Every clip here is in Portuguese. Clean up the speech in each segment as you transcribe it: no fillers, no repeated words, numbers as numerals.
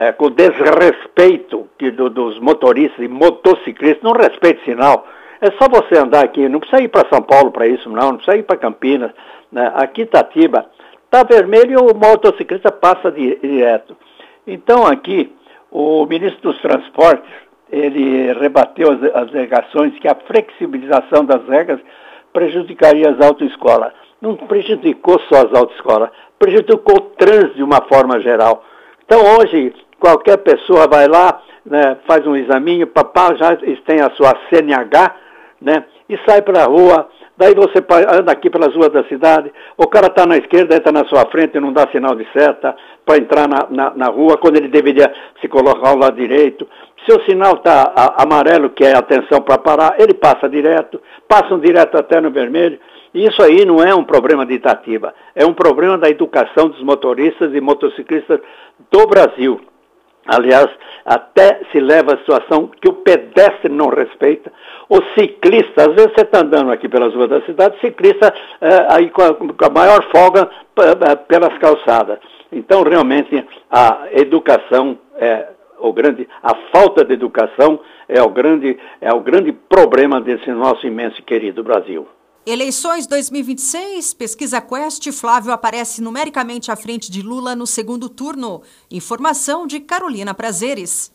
com o desrespeito dos motoristas e motociclistas, não respeita sinal. É só você andar aqui, não precisa ir para São Paulo para isso, não precisa ir para Campinas, né? Aqui Itatiba, está vermelho e o motociclista passa direto. Então aqui, o ministro dos Transportes, ele rebateu as alegações que a flexibilização das regras prejudicaria as autoescolas. Não prejudicou só as autoescolas, prejudicou o trânsito de uma forma geral. Então hoje, qualquer pessoa vai lá, né, faz um examinho, papá já tem a sua CNH, né, e sai para a rua. Daí você anda aqui pelas ruas da cidade, o cara está na esquerda, está na sua frente e não dá sinal de seta para entrar na rua, quando ele deveria se colocar ao lado direito. Se o sinal está amarelo, que é atenção para parar, ele passa direto, passam direto até no vermelho. E isso aí não é um problema de Itatiba, é um problema da educação dos motoristas e motociclistas do Brasil. Aliás, até se leva a situação que o pedestre não respeita, o ciclista, às vezes você está andando aqui pelas ruas da cidade, ciclista aí com a maior folga pelas calçadas. Então, realmente, a educação a falta de educação é o grande problema desse nosso imenso e querido Brasil. Eleições 2026, pesquisa Quest, Flávio aparece numericamente à frente de Lula no segundo turno. Informação de Carolina Prazeres.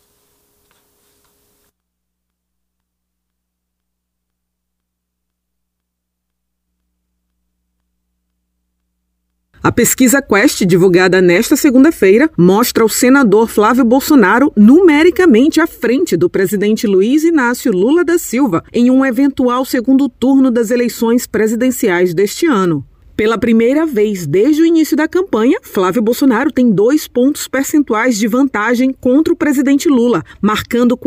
A pesquisa Quest, divulgada nesta segunda-feira, mostra o senador Flávio Bolsonaro numericamente à frente do presidente Luiz Inácio Lula da Silva em um eventual segundo turno das eleições presidenciais deste ano. Pela primeira vez desde o início da campanha, Flávio Bolsonaro tem 2 pontos percentuais de vantagem contra o presidente Lula, marcando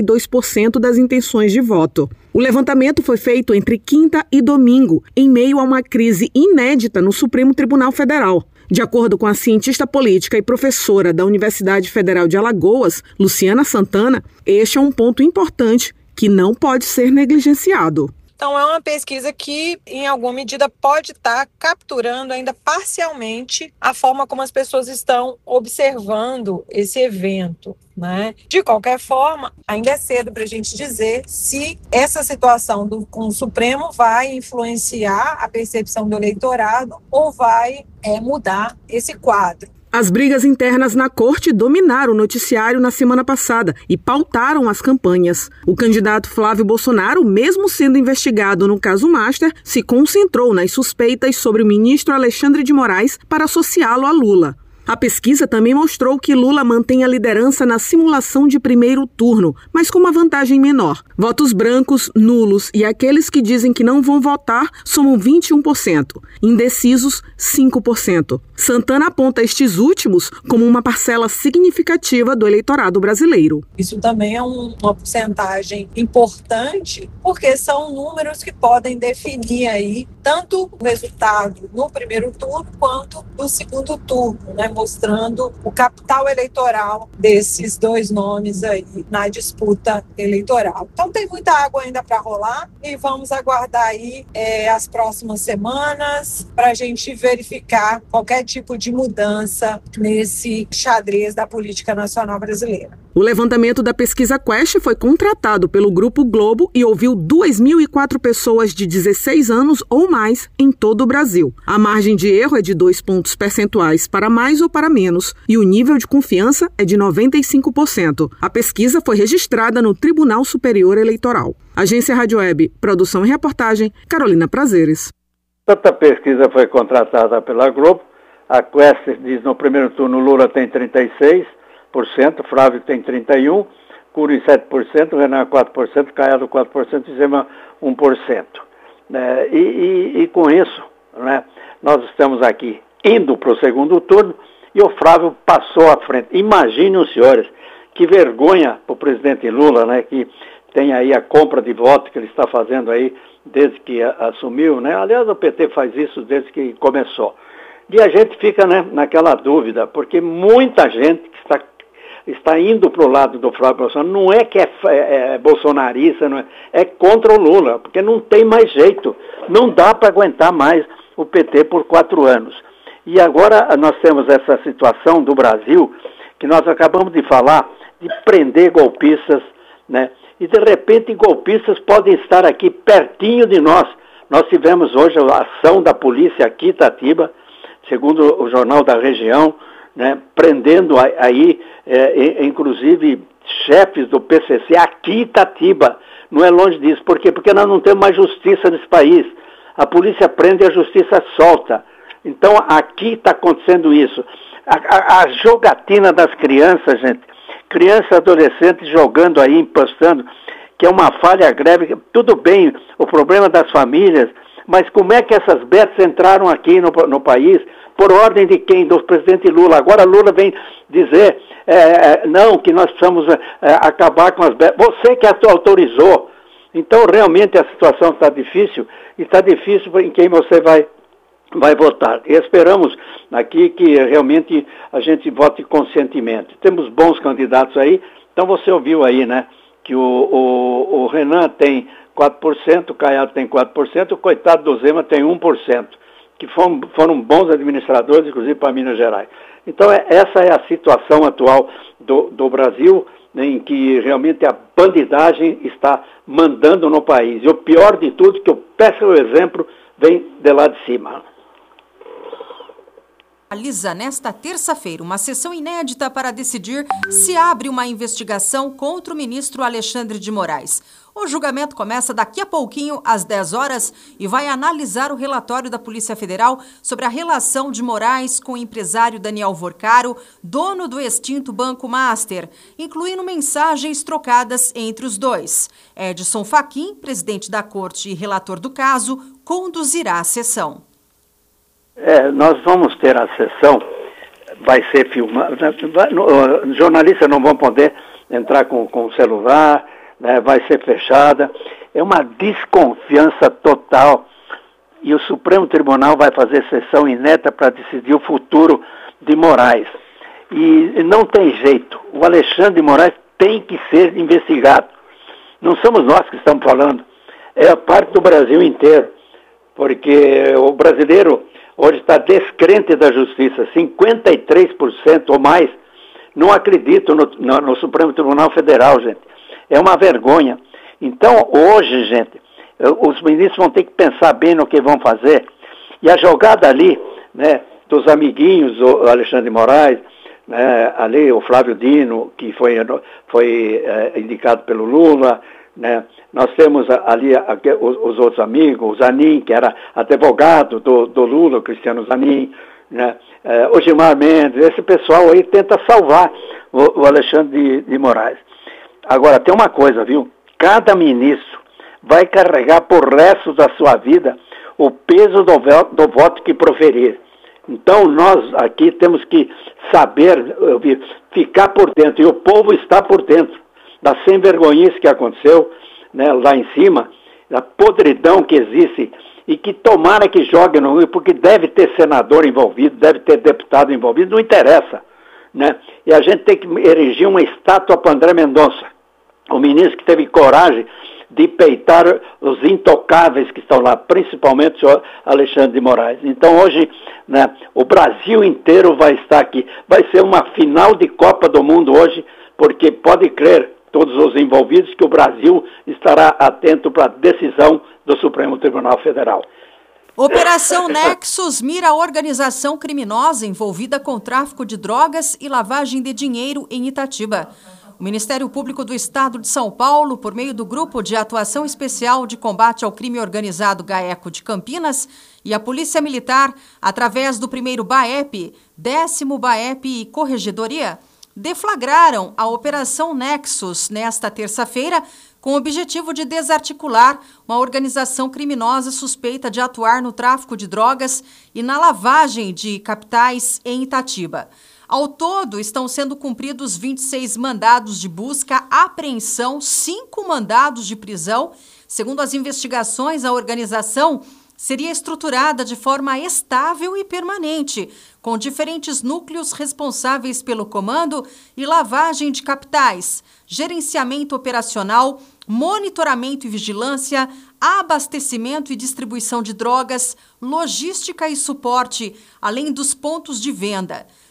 42% das intenções de voto. O levantamento foi feito entre quinta e domingo, em meio a uma crise inédita no Supremo Tribunal Federal. De acordo com a cientista política e professora da Universidade Federal de Alagoas, Luciana Santana, este é um ponto importante que não pode ser negligenciado. Então, é uma pesquisa que, em alguma medida, pode estar capturando ainda parcialmente a forma como as pessoas estão observando esse evento, né? De qualquer forma, ainda é cedo para a gente dizer se essa situação com o Supremo vai influenciar a percepção do eleitorado ou vai mudar esse quadro. As brigas internas na corte dominaram o noticiário na semana passada e pautaram as campanhas. O candidato Flávio Bolsonaro, mesmo sendo investigado no caso Master, se concentrou nas suspeitas sobre o ministro Alexandre de Moraes para associá-lo a Lula. A pesquisa também mostrou que Lula mantém a liderança na simulação de primeiro turno, mas com uma vantagem menor. Votos brancos, nulos e aqueles que dizem que não vão votar somam 21%, indecisos 5%. Santana aponta estes últimos como uma parcela significativa do eleitorado brasileiro. Isso também é uma porcentagem importante, porque são números que podem definir aí tanto o resultado no primeiro turno quanto no segundo turno, né? Mostrando o capital eleitoral desses dois nomes aí na disputa eleitoral. Então tem muita água ainda para rolar e vamos aguardar aí as próximas semanas para a gente verificar qualquer tipo de mudança nesse xadrez da política nacional brasileira. O levantamento da pesquisa Quest foi contratado pelo Grupo Globo e ouviu 2.004 pessoas de 16 anos ou mais em todo o Brasil. A margem de erro é de 2 pontos percentuais para mais ou para menos e o nível de confiança é de 95%. A pesquisa foi registrada no Tribunal Superior Eleitoral. Agência Rádio Web, produção e reportagem, Carolina Prazeres. Tanta pesquisa foi contratada pela Globo. A Quest diz no primeiro turno Lula tem 36%, Flávio tem 31%, Cury 7%, Renan 4%, Caiado 4% e Zema 1%. E com isso, né, nós estamos aqui indo para o segundo turno e o Flávio passou à frente. Imaginem os senhores, que vergonha para o presidente Lula, né, que tem aí a compra de votos que ele está fazendo aí desde que assumiu, né? Aliás, o PT faz isso desde que começou. E a gente fica, né, naquela dúvida, porque muita gente que está indo para o lado do Flávio Bolsonaro não é que é bolsonarista, não é contra o Lula, porque não tem mais jeito, não dá para aguentar mais o PT por 4 anos. E agora nós temos essa situação do Brasil que nós acabamos de falar, de prender golpistas, né? E de repente golpistas podem estar aqui pertinho de nós. Nós tivemos hoje a ação da polícia aqui em Itatiba, segundo o Jornal da Região, né? Prendendo aí, inclusive, chefes do PCC aqui em Itatiba. Não é longe disso. Por quê? Porque nós não temos mais justiça nesse país. A polícia prende e a justiça solta. Então, aqui está acontecendo isso. A jogatina das crianças, gente, crianças e adolescentes jogando aí, impostando, que é uma falha grave. Tudo bem, o problema das famílias, mas como é que essas betas entraram aqui no país? Por ordem de quem? Do presidente Lula. Agora Lula vem dizer, não, que nós precisamos acabar com as betas. Você que autorizou. Então, realmente, a situação está difícil, e está difícil em quem você vai votar. E esperamos aqui que realmente a gente vote conscientemente. Temos bons candidatos aí, então você ouviu aí, né, que o Renan tem 4%, o Caiado tem 4%, o coitado do Zema tem 1%, que foram bons administradores, inclusive para Minas Gerais. Então essa é a situação atual do Brasil, né, em que realmente a bandidagem está mandando no país. E o pior de tudo, que o péssimo exemplo vem de lá de cima. Realiza nesta terça-feira uma sessão inédita para decidir se abre uma investigação contra o ministro Alexandre de Moraes. O julgamento começa daqui a pouquinho, às 10 horas, e vai analisar o relatório da Polícia Federal sobre a relação de Moraes com o empresário Daniel Vorcaro, dono do extinto Banco Master, incluindo mensagens trocadas entre os dois. Edson Fachin, presidente da corte e relator do caso, conduzirá a sessão. Nós vamos ter a sessão, vai ser filmada, jornalistas não vão poder entrar com o celular, né, vai ser fechada, é uma desconfiança total, e o Supremo Tribunal vai fazer sessão inédita para decidir o futuro de Moraes. E não tem jeito, o Alexandre de Moraes tem que ser investigado. Não somos nós que estamos falando, é a parte do Brasil inteiro, porque o brasileiro hoje está descrente da justiça, 53% ou mais não acreditam no Supremo Tribunal Federal, gente. É uma vergonha. Então, hoje, gente, os ministros vão ter que pensar bem no que vão fazer. E a jogada ali, né, dos amiguinhos, o Alexandre de Moraes, né, ali o Flávio Dino, que foi indicado pelo Lula, né? Nós temos ali os outros amigos, o Zanin, que era advogado do Lula, o Cristiano Zanin, né? O Gilmar Mendes, esse pessoal aí tenta salvar o Alexandre de Moraes. Agora, tem uma coisa, viu? Cada ministro vai carregar por resto da sua vida o peso do voto que proferir. Então, nós aqui temos que saber, ficar por dentro, e o povo está por dentro da sem-vergonhice que aconteceu, né, lá em cima, da podridão que existe, e que tomara que jogue no Rio, porque deve ter senador envolvido, deve ter deputado envolvido, não interessa, né? E a gente tem que erigir uma estátua para André Mendonça, o ministro que teve coragem de peitar os intocáveis que estão lá, principalmente o senhor Alexandre de Moraes. Então hoje, né, o Brasil inteiro vai estar aqui, vai ser uma final de Copa do Mundo hoje, porque pode crer, todos os envolvidos, que o Brasil estará atento para a decisão do Supremo Tribunal Federal. Operação Nexus mira a organização criminosa envolvida com tráfico de drogas e lavagem de dinheiro em Itatiba. O Ministério Público do Estado de São Paulo, por meio do Grupo de Atuação Especial de Combate ao Crime Organizado GAECO de Campinas, e a Polícia Militar, através do 1º BAEP, 10º BAEP e Corregedoria, deflagraram a Operação Nexus nesta terça-feira com o objetivo de desarticular uma organização criminosa suspeita de atuar no tráfico de drogas e na lavagem de capitais em Itatiba. Ao todo, estão sendo cumpridos 26 mandados de busca, apreensão, 5 mandados de prisão. Segundo as investigações, a organização seria estruturada de forma estável e permanente, com diferentes núcleos responsáveis pelo comando e lavagem de capitais, gerenciamento operacional, monitoramento e vigilância, abastecimento e distribuição de drogas, logística e suporte, além dos pontos de venda.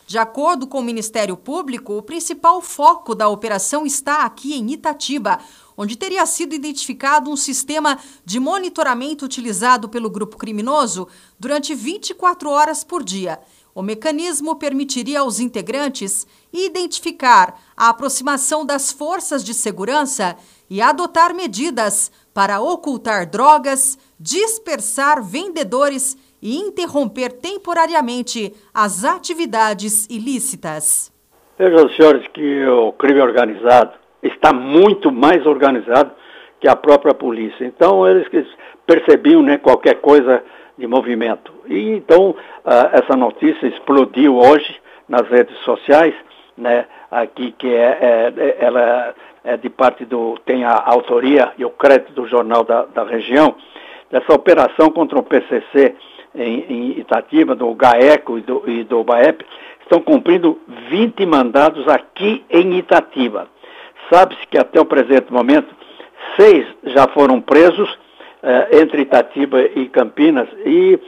De acordo com o Ministério Público, o principal foco da operação está aqui em Itatiba, onde teria sido identificado um sistema de monitoramento utilizado pelo grupo criminoso durante 24 horas por dia. O mecanismo permitiria aos integrantes identificar a aproximação das forças de segurança e adotar medidas para ocultar drogas, dispersar vendedores e interromper temporariamente as atividades ilícitas. Vejam, senhores, que o crime organizado está muito mais organizado que a própria polícia. Então, eles percebiam, né, qualquer coisa de movimento. E então, essa notícia explodiu hoje nas redes sociais, né, aqui que ela é de parte tem a autoria e o crédito do Jornal da Região, dessa operação contra o PCC em Itatiba, do GAECO e do BAEP, estão cumprindo 20 mandados aqui em Itatiba. Sabe-se que até o presente momento, 6 já foram presos entre Itatiba e Campinas, e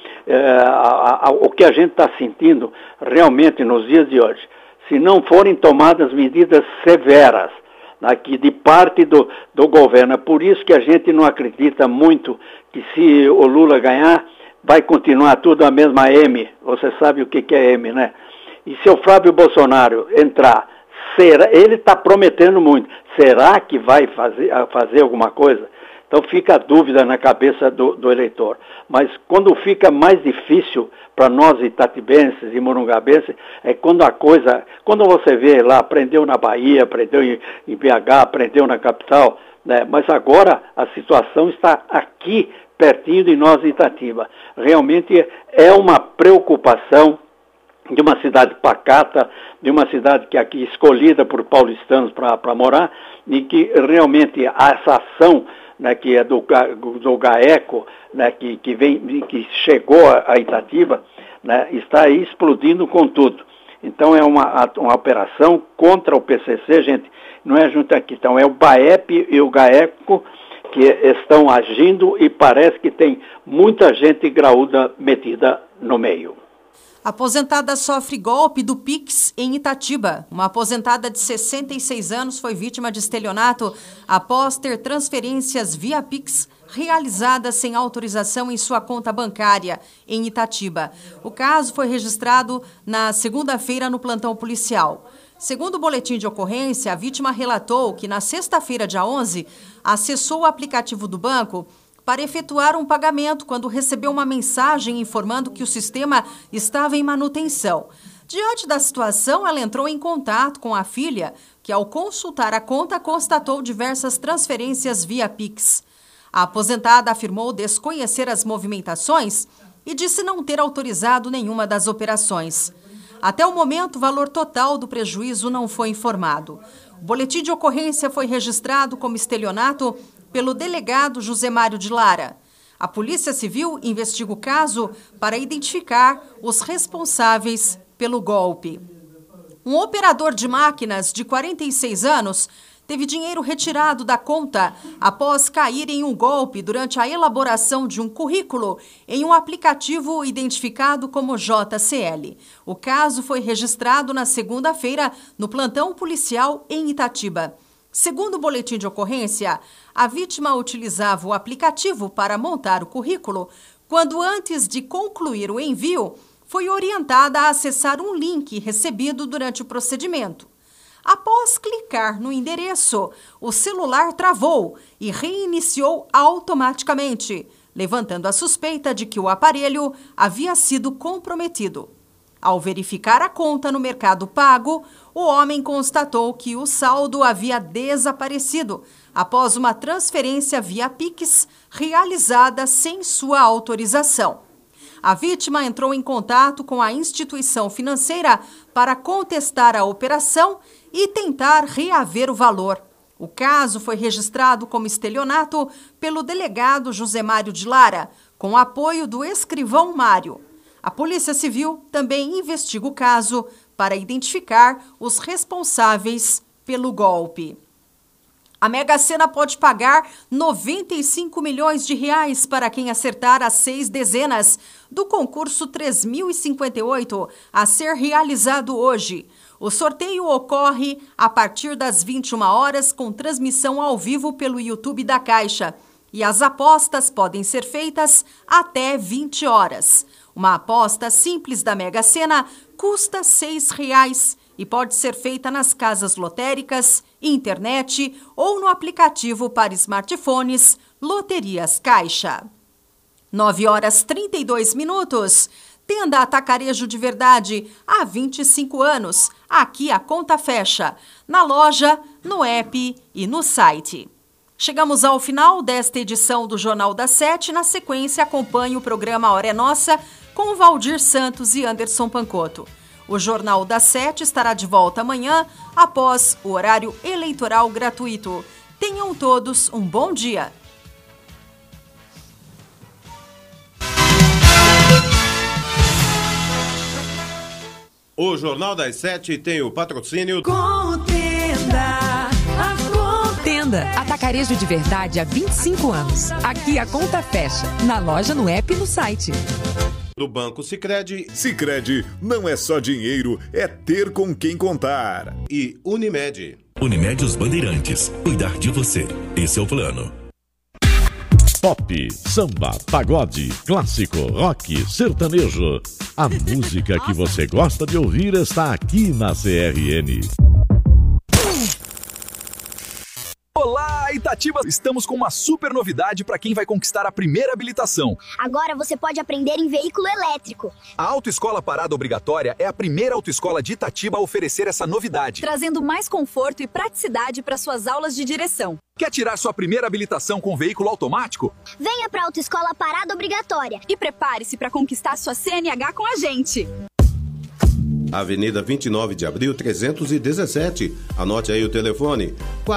o que a gente está sentindo realmente nos dias de hoje, se não forem tomadas medidas severas aqui de parte do governo, é por isso que a gente não acredita muito que se o Lula ganhar, vai continuar tudo a mesma M. Você sabe o que é M, né? E se o Flávio Bolsonaro entrar, ele está prometendo muito. Será que vai fazer alguma coisa? Então fica a dúvida na cabeça do eleitor. Mas quando fica mais difícil para nós itatibenses e morungabenses, é quando você vê lá, prendeu na Bahia, prendeu em BH, prendeu na capital, né? Mas agora a situação está aqui, pertinho de nós, Itatiba. Realmente é uma preocupação de uma cidade pacata, de uma cidade que aqui escolhida por paulistanos para morar, e que realmente essa ação, né, que é do GAECO, né, que chegou a Itatiba, né, está aí explodindo com tudo. Então é uma operação contra o PCC, gente, não é junto aqui. Então é o BAEP e o GAECO que estão agindo, e parece que tem muita gente graúda metida no meio. Aposentada sofre golpe do Pix em Itatiba. Uma aposentada de 66 anos foi vítima de estelionato após ter transferências via Pix realizadas sem autorização em sua conta bancária em Itatiba. O caso foi registrado na segunda-feira no plantão policial. Segundo o boletim de ocorrência, a vítima relatou que na sexta-feira, dia 11, acessou o aplicativo do banco para efetuar um pagamento quando recebeu uma mensagem informando que o sistema estava em manutenção. Diante da situação, ela entrou em contato com a filha, que ao consultar a conta constatou diversas transferências via Pix. A aposentada afirmou desconhecer as movimentações e disse não ter autorizado nenhuma das operações. Até o momento, o valor total do prejuízo não foi informado. O boletim de ocorrência foi registrado como estelionato pelo delegado Josemário de Lara. A Polícia Civil investiga o caso para identificar os responsáveis pelo golpe. Um operador de máquinas de 46 anos teve dinheiro retirado da conta após cair em um golpe durante a elaboração de um currículo em um aplicativo identificado como JCL. O caso foi registrado na segunda-feira no plantão policial em Itatiba. Segundo o boletim de ocorrência, a vítima utilizava o aplicativo para montar o currículo quando, antes de concluir o envio, foi orientada a acessar um link recebido durante o procedimento. Após clicar no endereço, o celular travou e reiniciou automaticamente, levantando a suspeita de que o aparelho havia sido comprometido. Ao verificar a conta no Mercado Pago, o homem constatou que o saldo havia desaparecido após uma transferência via Pix realizada sem sua autorização. A vítima entrou em contato com a instituição financeira para contestar a operação e tentar reaver o valor. O caso foi registrado como estelionato pelo delegado Josemário de Lara, com apoio do escrivão Mário. A Polícia Civil também investiga o caso para identificar os responsáveis pelo golpe. A Mega Sena pode pagar 95 milhões de reais para quem acertar as 6 dezenas do concurso 3058 a ser realizado hoje. O sorteio ocorre a partir das 21 horas com transmissão ao vivo pelo YouTube da Caixa. E as apostas podem ser feitas até 20 horas. Uma aposta simples da Mega Sena custa R$ 6 e pode ser feita nas casas lotéricas, internet ou no aplicativo para smartphones Loterias Caixa. 9h32. Tenda Atacarejo de Verdade, há 25 anos. Aqui a conta fecha, na loja, no app e no site. Chegamos ao final desta edição do Jornal da 7. Na sequência, acompanhe o programa Hora é Nossa com Valdir Santos e Anderson Pancotto. O Jornal da 7 estará de volta amanhã, após o horário eleitoral gratuito. Tenham todos um bom dia. O Jornal das 7 tem o patrocínio Tenda, Atacarejo de Verdade há 25 anos. Aqui a conta fecha, na loja, no app e no site. Do Banco Sicredi. Sicredi não é só dinheiro, é ter com quem contar. E Unimed. Unimed Os Bandeirantes. Cuidar de você. Esse é o plano. Pop, samba, pagode, clássico, rock, sertanejo. A música que você gosta de ouvir está aqui na CRN. Olá, Itatiba! Estamos com uma super novidade para quem vai conquistar a primeira habilitação. Agora você pode aprender em veículo elétrico. A Autoescola Parada Obrigatória é a primeira autoescola de Itatiba a oferecer essa novidade, trazendo mais conforto e praticidade para suas aulas de direção. Quer tirar sua primeira habilitação com veículo automático? Venha para a Autoescola Parada Obrigatória e prepare-se para conquistar sua CNH com a gente. Avenida 29 de Abril, 317. Anote aí o telefone: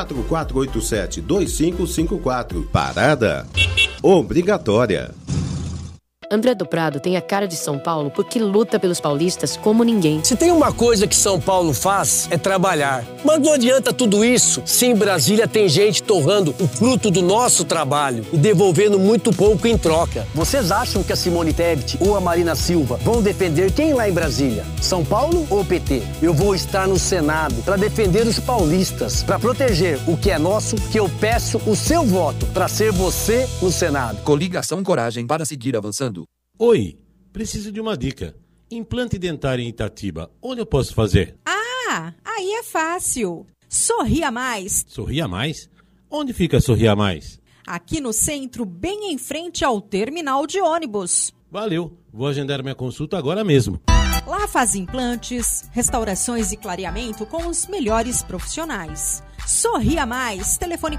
4487-2554. Parada obrigatória. André do Prado tem a cara de São Paulo porque luta pelos paulistas como ninguém. Se tem uma coisa que São Paulo faz, é trabalhar. Mas não adianta tudo isso se em Brasília tem gente torrando o fruto do nosso trabalho e devolvendo muito pouco em troca. Vocês acham que a Simone Tebet ou a Marina Silva vão defender quem lá em Brasília? São Paulo ou PT? Eu vou estar no Senado para defender os paulistas, para proteger o que é nosso, que eu peço o seu voto para ser você no Senado. Coligação Coragem para seguir avançando. Oi, preciso de uma dica. Implante dentário em Itatiba, onde eu posso fazer? Ah, aí é fácil. Sorria Mais. Sorria Mais? Onde fica Sorria Mais? Aqui no centro, bem em frente ao terminal de ônibus. Valeu, vou agendar minha consulta agora mesmo. Lá faz implantes, restaurações e clareamento com os melhores profissionais. Sorria Mais, telefone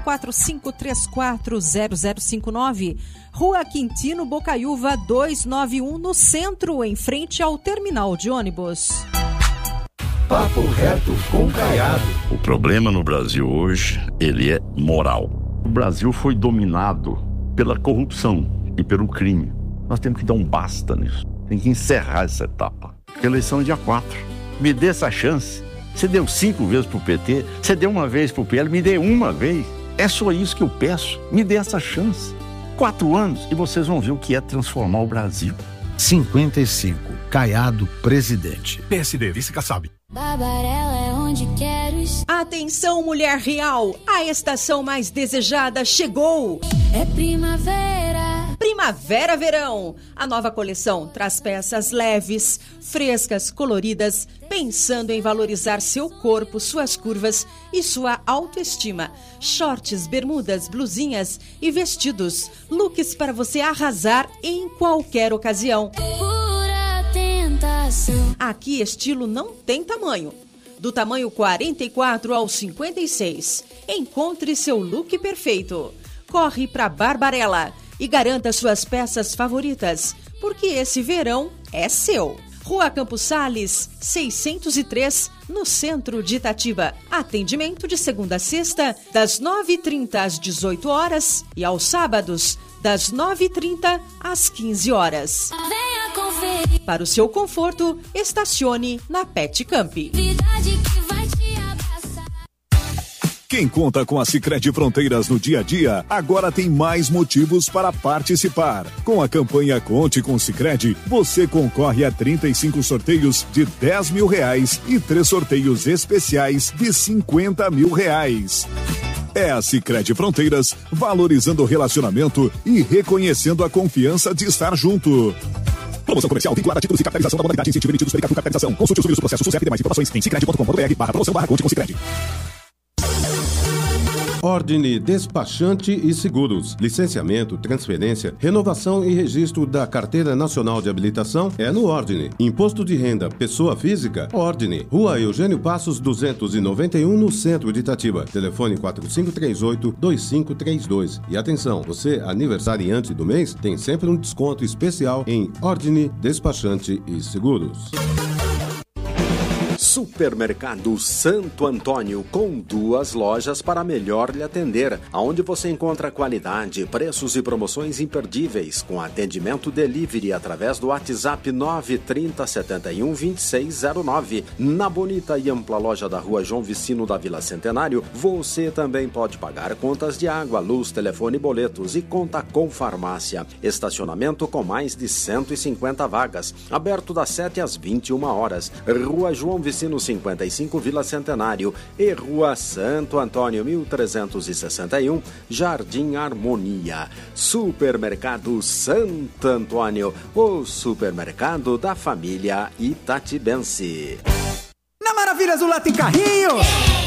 45340059, Rua Quintino Bocaiúva 291, no centro, em frente ao terminal de ônibus. Papo reto com Caiado. O problema no Brasil hoje, ele é moral. O Brasil foi dominado pela corrupção e pelo crime. Nós temos que dar um basta nisso. Tem que encerrar essa etapa. A eleição é dia 4. Me dê essa chance. Você deu 5 vezes pro PT, você deu uma vez pro PL, me dê uma vez. É só isso que eu peço. Me dê essa chance. 4 anos e vocês vão ver o que é transformar o Brasil. 55. Caiado, presidente. PSD, vice-Kassab. Barbarella é onde quero estar. Atenção, mulher real, a estação mais desejada chegou. É primavera. Primavera-verão. A nova coleção traz peças leves, frescas, coloridas, pensando em valorizar seu corpo, suas curvas e sua autoestima. Shorts, bermudas, blusinhas e vestidos. Looks para você arrasar em qualquer ocasião. Pura tentação. Aqui estilo não tem tamanho. Do tamanho 44 ao 56. Encontre seu look perfeito. Corre para Barbarella e garanta suas peças favoritas, porque esse verão é seu. Rua Campos Sales, 603, no centro de Itatiba. Atendimento de segunda a sexta, das 9h30 às 18 horas e aos sábados, das 9h30 às 15 horas. Venha conferir. Para o seu conforto, estacione na Pet Camp. Quem conta com a Sicredi Fronteiras no dia a dia, agora tem mais motivos para participar. Com a campanha Conte com Sicredi, você concorre a 35 sorteios de R$10 mil e 3 sorteios especiais de R$50 mil. É a Sicredi Fronteiras, valorizando o relacionamento e reconhecendo a confiança de estar junto. Promoção comercial vinculada a títulos e capitalização da modalidade incentivo emitidos pela capitalização. Consulte os serviços do processo SUSEP e demais informações em sicredi.com.br/promoção/conte com Sicredi. Ordine Despachante e Seguros. Licenciamento, transferência, renovação e registro da Carteira Nacional de Habilitação é no Ordine. Imposto de renda, pessoa física, Ordine. Rua Eugênio Passos, 291, no centro de Itatiba. Telefone 4538-2532. E atenção, você aniversariante do mês tem sempre um desconto especial em Ordine Despachante e Seguros. Supermercado Santo Antônio, com 2 lojas para melhor lhe atender, onde você encontra qualidade, preços e promoções imperdíveis, com atendimento delivery através do WhatsApp 930712609. Na bonita e ampla loja da Rua João Vicino da Vila Centenário, você também pode pagar contas de água, luz, telefone e boletos, e conta com farmácia. Estacionamento com mais de 150 vagas, aberto das 7 às 21 horas. Rua João Vicino 55, Vila Centenário, e Rua Santo Antônio 1361, Jardim Harmonia. Supermercado Santo Antônio, o supermercado da família itatibense. Na Maravilhas do Lá tem carrinho!